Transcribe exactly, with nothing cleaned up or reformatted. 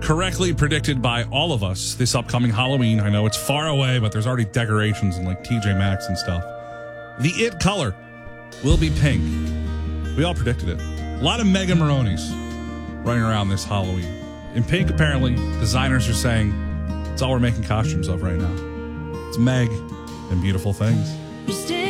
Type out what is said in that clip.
correctly predicted by all of us this upcoming Halloween. I know it's far away, but there's already decorations and like T J Maxx and stuff. The it color will be pink. We all predicted it. A lot of Mega Maronis running around this Halloween. In pink, apparently, designers are saying it's all we're making costumes of right now. It's Meg and beautiful things.